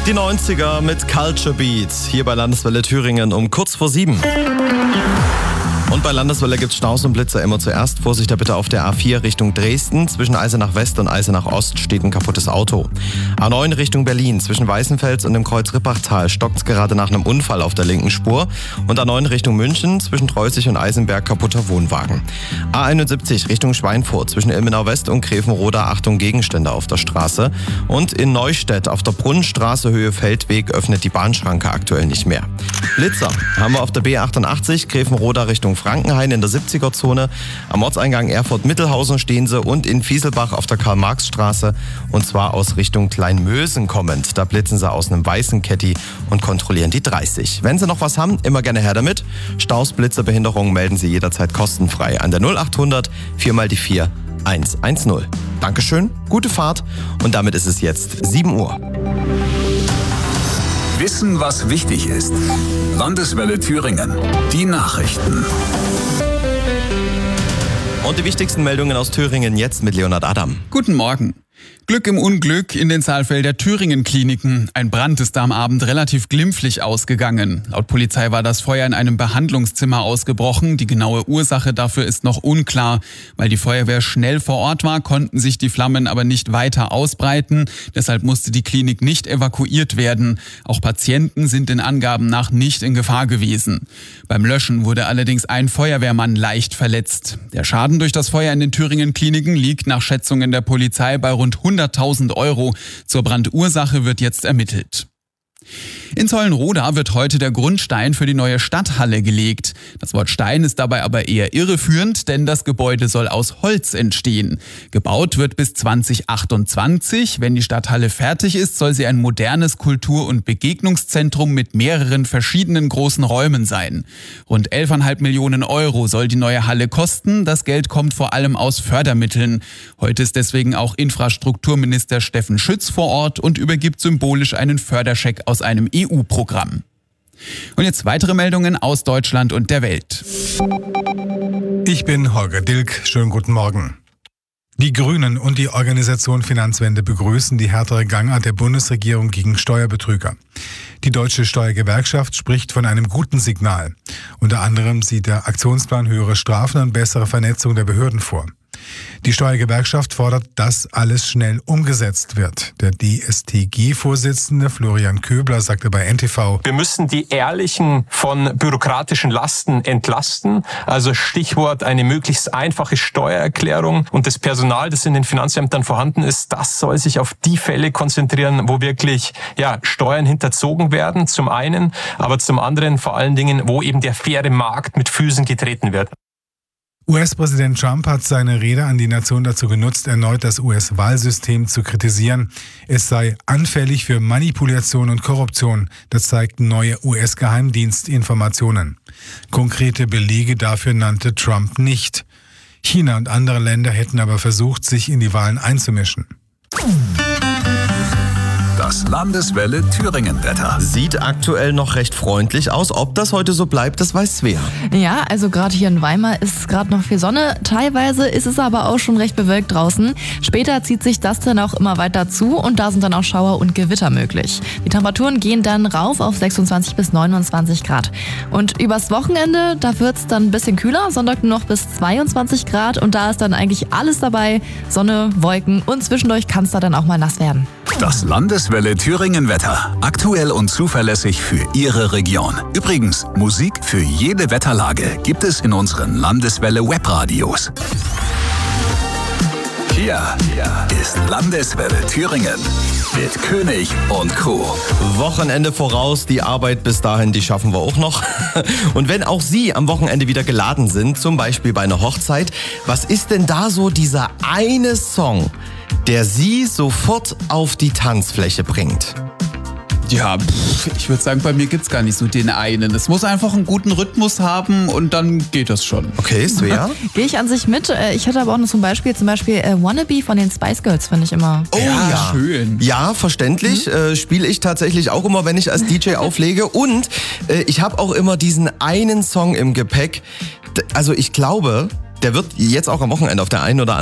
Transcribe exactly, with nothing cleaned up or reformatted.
Die neunziger mit Culture Beat. Hier bei Landeswelle Thüringen um kurz vor sieben. Und bei Landeswelle gibt's Staus und Blitzer immer zuerst. Vorsicht da bitte auf der A vier Richtung Dresden. Zwischen Eisenach West und Eisenach Ost steht ein kaputtes Auto. A neun Richtung Berlin. Zwischen Weißenfels und dem Kreuz Rippachtal stockt's gerade nach einem Unfall auf der linken Spur. Und A neun Richtung München. Zwischen Treusig und Eisenberg kaputter Wohnwagen. A einundsiebzig Richtung Schweinfurt. Zwischen Ilmenau West und Grevenroda Achtung Gegenstände auf der Straße. Und in Neustädt auf der Brunnenstraße Höhe Feldweg öffnet die Bahnschranke aktuell nicht mehr. Blitzer haben wir auf der B achtundachtzig Grevenroda Richtung Frankenhain in der siebziger-Zone. Am Ortseingang Erfurt-Mittelhausen stehen sie und in Fieselbach auf der Karl-Marx-Straße und zwar aus Richtung Kleinmösen kommend. Da blitzen sie aus einem weißen Caddy und kontrollieren die dreißig. Wenn Sie noch was haben, immer gerne her damit. Staus, Blitzer, Behinderungen melden Sie jederzeit kostenfrei an der null achthundert vier mal die vier eins eins null. Dankeschön, gute Fahrt und damit ist es jetzt sieben Uhr. Wissen, was wichtig ist. Landeswelle Thüringen. Die Nachrichten. Und die wichtigsten Meldungen aus Thüringen jetzt mit Leonhard Adam. Guten Morgen. Glück im Unglück in den Saalfelder Thüringen-Kliniken. Ein Brand ist da am Abend relativ glimpflich ausgegangen. Laut Polizei war das Feuer in einem Behandlungszimmer ausgebrochen. Die genaue Ursache dafür ist noch unklar. Weil die Feuerwehr schnell vor Ort war, konnten sich die Flammen aber nicht weiter ausbreiten. Deshalb musste die Klinik nicht evakuiert werden. Auch Patienten sind den Angaben nach nicht in Gefahr gewesen. Beim Löschen wurde allerdings ein Feuerwehrmann leicht verletzt. Der Schaden durch das Feuer in den Thüringen-Kliniken liegt nach Schätzungen der Polizei bei rund hunderttausend Euro. Zur Brandursache wird jetzt ermittelt. In Zollenroda wird heute der Grundstein für die neue Stadthalle gelegt. Das Wort Stein ist dabei aber eher irreführend, denn das Gebäude soll aus Holz entstehen. Gebaut wird bis zwanzig achtundzwanzig. Wenn die Stadthalle fertig ist, soll sie ein modernes Kultur- und Begegnungszentrum mit mehreren verschiedenen großen Räumen sein. Rund elf Komma fünf Millionen Euro soll die neue Halle kosten. Das Geld kommt vor allem aus Fördermitteln. Heute ist deswegen auch Infrastrukturminister Steffen Schütz vor Ort und übergibt symbolisch einen Förderscheck aus einem E U-Programm. Und jetzt weitere Meldungen aus Deutschland und der Welt. Ich bin Holger Dilk. Schönen guten Morgen. Die Grünen und die Organisation Finanzwende begrüßen die härtere Gangart der Bundesregierung gegen Steuerbetrüger. Die Deutsche Steuergewerkschaft spricht von einem guten Signal. Unter anderem sieht der Aktionsplan höhere Strafen und bessere Vernetzung der Behörden vor. Die Steuergewerkschaft fordert, dass alles schnell umgesetzt wird. Der D S T G-Vorsitzende Florian Köbler sagte bei N T V: Wir müssen die Ehrlichen von bürokratischen Lasten entlasten. Also Stichwort eine möglichst einfache Steuererklärung. Und das Personal, das in den Finanzämtern vorhanden ist, das soll sich auf die Fälle konzentrieren, wo wirklich ja, Steuern hinterzogen werden, zum einen, aber zum anderen vor allen Dingen, wo eben der faire Markt mit Füßen getreten wird. U S-Präsident Trump hat seine Rede an die Nation dazu genutzt, erneut das U S-Wahlsystem zu kritisieren. Es sei anfällig für Manipulation und Korruption. Das zeigten neue U S-Geheimdienstinformationen. Konkrete Belege dafür nannte Trump nicht. China und andere Länder hätten aber versucht, sich in die Wahlen einzumischen. Das Landeswelle Thüringen-Wetter. Sieht aktuell noch recht freundlich aus. Ob das heute so bleibt, das weiß Svea. Ja, also gerade hier in Weimar ist gerade noch viel Sonne. Teilweise ist es aber auch schon recht bewölkt draußen. Später zieht sich das dann auch immer weiter zu und da sind dann auch Schauer und Gewitter möglich. Die Temperaturen gehen dann rauf auf sechsundzwanzig bis neunundzwanzig Grad. Und übers Wochenende, da wird es dann ein bisschen kühler. Sonntag nur noch bis zweiundzwanzig Grad und da ist dann eigentlich alles dabei. Sonne, Wolken und zwischendurch kann es da dann auch mal nass werden. Das Landeswelle Thüringen-Wetter. Aktuell und zuverlässig für Ihre Region. Übrigens, Musik für jede Wetterlage gibt es in unseren Landeswelle Webradios. Hier ist Landeswelle Thüringen mit König und Co. Wochenende voraus, die Arbeit bis dahin, die schaffen wir auch noch. Und wenn auch Sie am Wochenende wieder geladen sind, zum Beispiel bei einer Hochzeit, was ist denn da so dieser eine Song, der Sie sofort auf die Tanzfläche bringt? Ja, pff, ich würde sagen, bei mir gibt's gar nicht so den einen. Es muss einfach einen guten Rhythmus haben und dann geht das schon. Okay, Svea? Gehe ich an sich mit. Ich hatte aber auch noch zum Beispiel, zum Beispiel äh, Wannabe von den Spice Girls, finde ich immer. Oh ja, ja. Schön. Ja, verständlich. Mhm. Äh, Spiele ich tatsächlich auch immer, wenn ich als D J auflege. Und äh, ich habe auch immer diesen einen Song im Gepäck. Also ich glaube, der wird jetzt auch am Wochenende auf der einen oder anderen